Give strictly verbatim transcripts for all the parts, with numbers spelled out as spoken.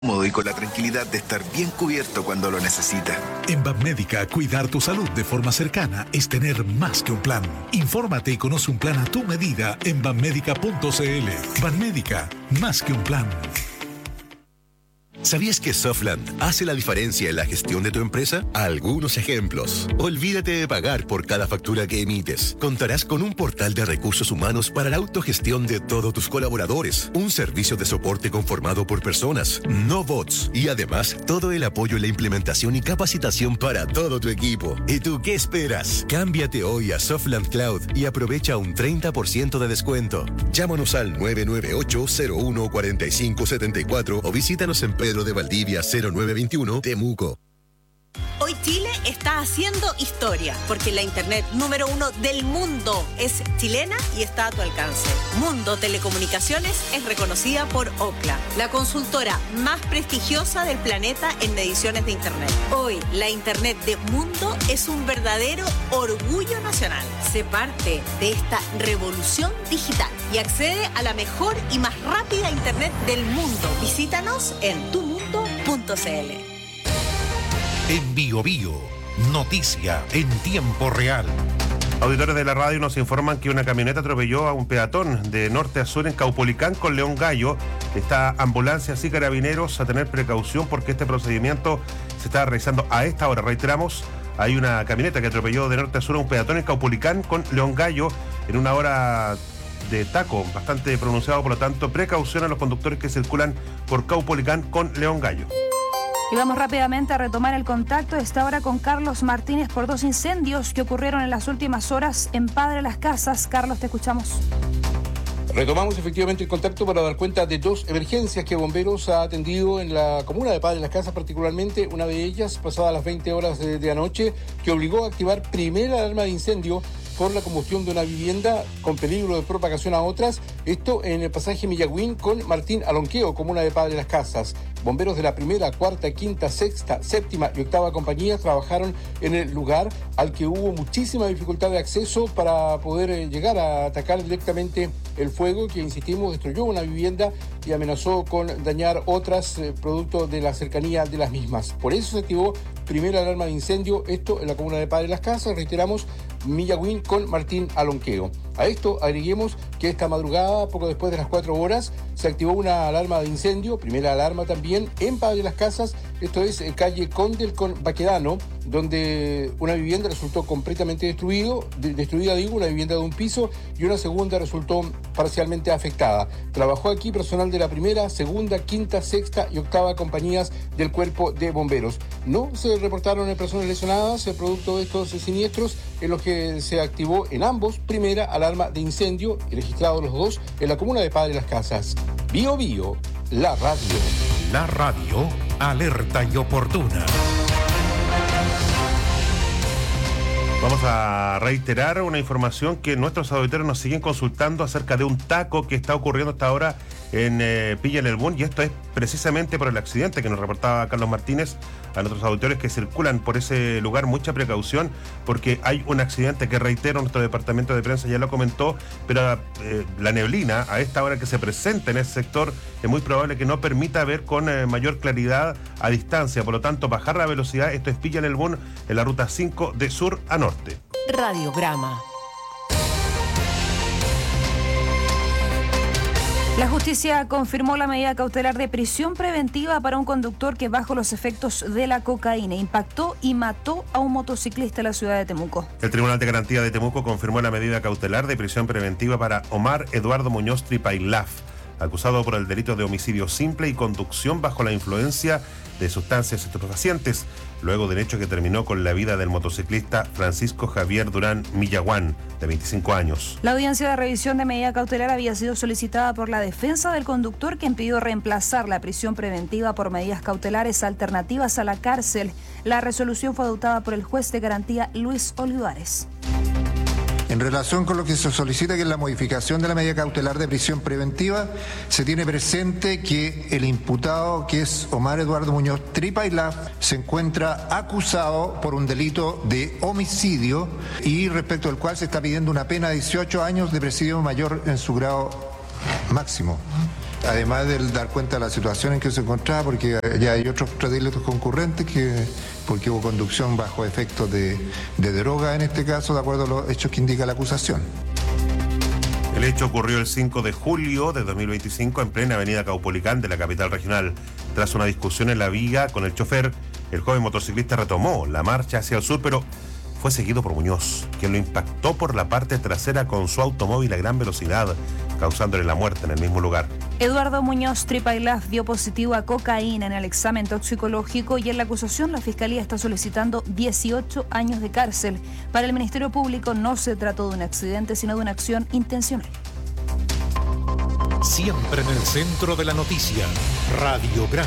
cómodo y con la tranquilidad de estar bien cubierto cuando lo necesita. En Banmédica, cuidar tu salud de forma cercana es tener más que un plan. Infórmate y conoce un plan a tu medida en banmédica punto cl. Banmédica, más que un plan. ¿Sabías que Softland hace la diferencia en la gestión de tu empresa? Algunos ejemplos. Olvídate de pagar por cada factura que emites. Contarás con un portal de recursos humanos para la autogestión de todos tus colaboradores, un servicio de soporte conformado por personas, no bots, y además todo el apoyo en la implementación y capacitación para todo tu equipo. ¿Y tú qué esperas? Cámbiate hoy a Softland Cloud y aprovecha un treinta por ciento de descuento. Llámanos al nueve nueve ocho, cero uno, cuatro cinco siete cuatro o visítanos en Pedro de Valdivia cero nueve veintiuno, Temuco. Hoy Chile está haciendo historia, porque la internet número uno del mundo es chilena y está a tu alcance. Mundo Telecomunicaciones es reconocida por Ookla, la consultora más prestigiosa del planeta en mediciones de internet. Hoy, la internet de Mundo es un verdadero orgullo nacional. Sé parte de esta revolución digital y accede a la mejor y más rápida internet del mundo. Visítanos en tu mundo punto cl. En Bio Bio, noticia en tiempo real. Auditores de la radio nos informan que una camioneta atropelló a un peatón de norte a sur en Caupolicán con León Gallo. Está ambulancias y carabineros a tener precaución porque este procedimiento se está realizando a esta hora. Reiteramos, hay una camioneta que atropelló de norte a sur a un peatón en Caupolicán con León Gallo en una hora de taco bastante pronunciado, por lo tanto, precaución a los conductores que circulan por Caupolicán con León Gallo. Y vamos rápidamente a retomar el contacto de esta hora con Carlos Martínez por dos incendios que ocurrieron en las últimas horas en Padre Las Casas. Carlos, te escuchamos. Retomamos efectivamente el contacto para dar cuenta de dos emergencias que Bomberos ha atendido en la comuna de Padre Las Casas, particularmente una de ellas pasadas las veinte horas de, de anoche, que obligó a activar primera alarma de incendio por la combustión de una vivienda con peligro de propagación a otras, esto en el pasaje Millagüín con Martín Alonqueo, comuna de Padre Las Casas. Bomberos de la primera, cuarta, quinta, sexta, séptima y octava compañías trabajaron en el lugar al que hubo muchísima dificultad de acceso para poder llegar a atacar directamente el fuego que, insistimos, destruyó una vivienda y amenazó con dañar otras eh, producto de la cercanía de las mismas. Por eso se activó primera alarma de incendio, esto en la comuna de Padre Las Casas, reiteramos, Millagüín con Martín Alonqueo. A esto agreguemos que esta madrugada, poco después de las cuatro horas, se activó una alarma de incendio, primera alarma también, en Padre Las Casas, esto es eh, calle Condel con Baquedano, donde una vivienda resultó completamente destruido, de, destruida, digo, una vivienda de un piso, y una segunda resultó parcialmente afectada. Trabajó aquí personal de la primera, segunda, quinta, sexta y octava compañías del Cuerpo de Bomberos. No se reportaron personas lesionadas producto de estos siniestros, en los que se activó en ambos primera alarma de incendio, y registrados los dos en la comuna de Padre Las Casas. Bio Bio, la radio. La radio, alerta y oportuna. Vamos a reiterar una información que nuestros auditores nos siguen consultando acerca de un taco que está ocurriendo hasta ahora en eh, Villa El Elbún, y esto es precisamente por el accidente que nos reportaba Carlos Martínez a nuestros auditores que circulan por ese lugar. Mucha precaución porque hay un accidente que, reitero, nuestro departamento de prensa ya lo comentó, pero eh, la neblina a esta hora que se presenta en ese sector es muy probable que no permita ver con eh, mayor claridad a distancia, por lo tanto bajar la velocidad. Esto es Villa El Elbún en la ruta cinco de sur a norte. Radiograma. La justicia confirmó la medida cautelar de prisión preventiva para un conductor que, bajo los efectos de la cocaína, impactó y mató a un motociclista en la ciudad de Temuco. El Tribunal de Garantía de Temuco confirmó la medida cautelar de prisión preventiva para Omar Eduardo Muñoz Tripailaf, acusado por el delito de homicidio simple y conducción bajo la influencia de sustancias estupefacientes, luego del hecho que terminó con la vida del motociclista Francisco Javier Durán Millaguán, de veinticinco años. La audiencia de revisión de medida cautelar había sido solicitada por la defensa del conductor, quien pidió reemplazar la prisión preventiva por medidas cautelares alternativas a la cárcel. La resolución fue adoptada por el juez de garantía Luis Olivares. En relación con lo que se solicita, que es la modificación de la medida cautelar de prisión preventiva, se tiene presente que el imputado, que es Omar Eduardo Muñoz Tripailaf, se encuentra acusado por un delito de homicidio y respecto al cual se está pidiendo una pena de dieciocho años de presidio mayor en su grado máximo. además de dar cuenta de la situación en que se encontraba, porque ya hay otros delitos concurrentes, que porque hubo conducción bajo efectos de, de droga en este caso, de acuerdo a los hechos que indica la acusación. El hecho ocurrió el cinco de julio de dos mil veinticinco en plena avenida Caupolicán de la capital regional. Tras una discusión en la vía con el chofer, el joven motociclista retomó la marcha hacia el sur, pero fue seguido por Muñoz, quien lo impactó por la parte trasera con su automóvil a gran velocidad, causándole la muerte en el mismo lugar. Eduardo Muñoz Tripailaf dio positivo a cocaína en el examen toxicológico y en la acusación la Fiscalía está solicitando dieciocho años de cárcel. Para el Ministerio Público no se trató de un accidente, sino de una acción intencional. Siempre en el centro de la noticia, Radiograma.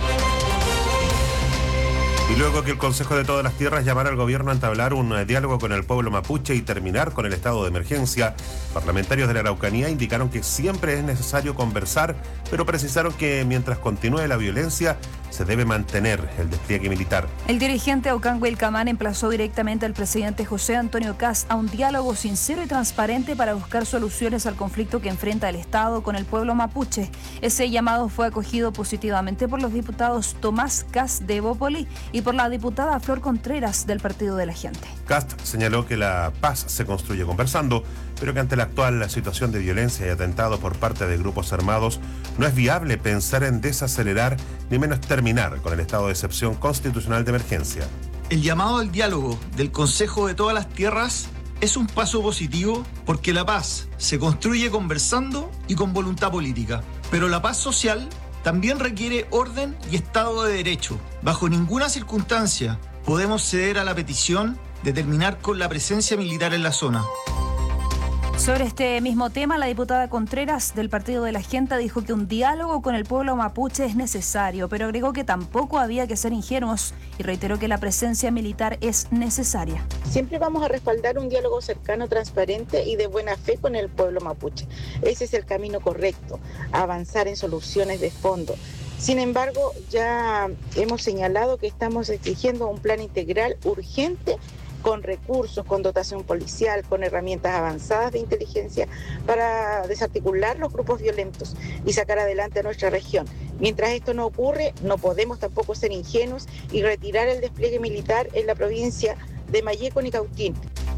Y luego que el Consejo de Todas las Tierras llamara al gobierno a entablar un eh, diálogo con el pueblo mapuche y terminar con el estado de emergencia, parlamentarios de la Araucanía indicaron que siempre es necesario conversar, pero precisaron que mientras continúe la violencia, se debe mantener el despliegue militar. El dirigente Aucán Huilcamán emplazó directamente al presidente José Antonio Kast a un diálogo sincero y transparente para buscar soluciones al conflicto que enfrenta el Estado con el pueblo mapuche. Ese llamado fue acogido positivamente por los diputados Tomás Kast de Evópoli y por la diputada Flor Contreras del Partido de la Gente. Kast señaló que la paz se construye conversando, pero que ante la actual situación de violencia y atentado por parte de grupos armados, no es viable pensar en desacelerar ni menos terminar con el estado de excepción constitucional de emergencia. El llamado al diálogo del Consejo de Todas las Tierras es un paso positivo porque la paz se construye conversando y con voluntad política. Pero la paz social también requiere orden y Estado de Derecho. Bajo ninguna circunstancia podemos ceder a la petición de terminar con la presencia militar en la zona. Sobre este mismo tema, la diputada Contreras del Partido de la Gente dijo que un diálogo con el pueblo mapuche es necesario, pero agregó que tampoco había que ser ingenuos y reiteró que la presencia militar es necesaria. Siempre vamos a respaldar un diálogo cercano, transparente y de buena fe con el pueblo mapuche. Ese es el camino correcto, avanzar en soluciones de fondo. Sin embargo, ya hemos señalado que estamos exigiendo un plan integral urgente con recursos, con dotación policial, con herramientas avanzadas de inteligencia para desarticular los grupos violentos y sacar adelante a nuestra región. Mientras esto no ocurre, no podemos tampoco ser ingenuos y retirar el despliegue militar en la provincia de Malleco ni Cautín.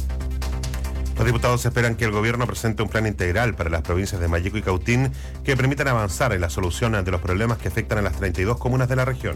Los diputados esperan que el gobierno presente un plan integral para las provincias de Malleco y Cautín que permitan avanzar en la solución de los problemas que afectan a las treinta y dos comunas de la región.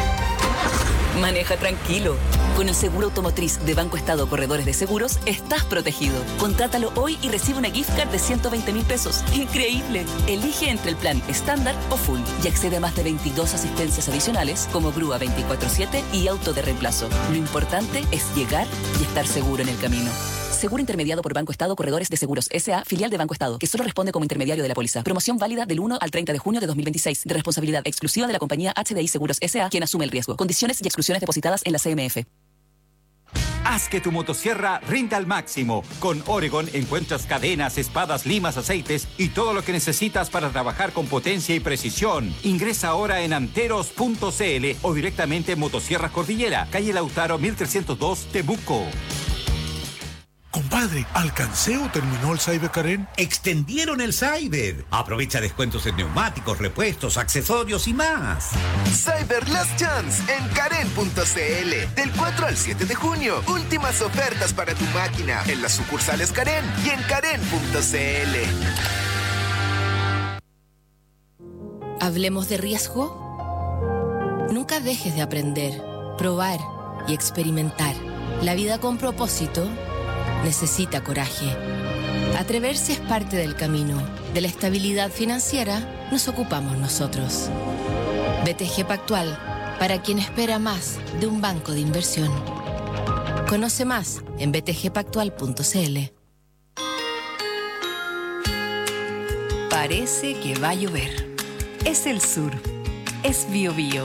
Maneja tranquilo. Con el seguro automotriz de Banco Estado Corredores de Seguros, estás protegido. Contrátalo hoy y recibe una gift card de ciento veinte mil pesos. ¡Increíble! Elige entre el plan estándar o full y accede a más de veintidós asistencias adicionales como grúa veinticuatro siete y auto de reemplazo. Lo importante es llegar y estar seguro en el camino. Seguro intermediado por Banco Estado Corredores de Seguros S A, filial de Banco Estado, que solo responde como intermediario de la póliza. Promoción válida del uno al treinta de junio de dos mil veintiséis, de responsabilidad exclusiva de la compañía H D I Seguros S A, quien asume el riesgo. Condiciones y exclusiones depositadas en la C M F. Haz que tu motosierra rinda al máximo. Con Oregon encuentras cadenas, espadas, limas, aceites y todo lo que necesitas para trabajar con potencia y precisión. Ingresa ahora en anteros punto c l o directamente en Motosierras Cordillera, calle Lautaro mil trescientos dos, Temuco. Compadre, ¿alcancé o terminó el Cyber Karen? Extendieron el Cyber. Aprovecha descuentos en neumáticos, repuestos, accesorios y más. Cyber Last Chance en Karen punto c l. Del cuatro al siete de junio. Últimas ofertas para tu máquina en las sucursales Karen y en Karen punto c l. Hablemos de riesgo. Nunca dejes de aprender, probar y experimentar. La vida con propósito necesita coraje. Atreverse es parte del camino. De la estabilidad financiera nos ocupamos nosotros. B T G Pactual, para quien espera más de un banco de inversión. Conoce más en b t g pactual punto c l. Parece que va a llover. Es el sur. Es Bio Bio.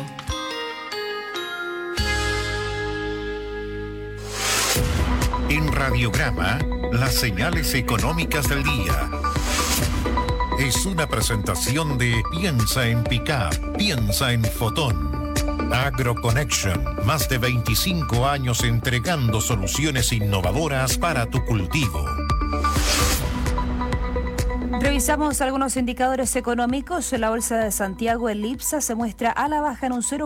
En Radiograma, las señales económicas del día. Es una presentación de Piensa en Pickup, piensa en Fotón. AgroConnection, más de veinticinco años entregando soluciones innovadoras para tu cultivo. Revisamos algunos indicadores económicos. La bolsa de Santiago, el IPSA, se muestra a la baja en un cero